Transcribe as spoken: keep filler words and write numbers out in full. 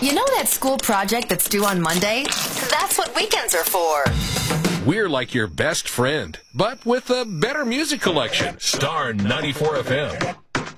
You know that school project that's due on Monday? That's what weekends are for. We're like your best friend, but with a better music collection. Star ninety-four F M.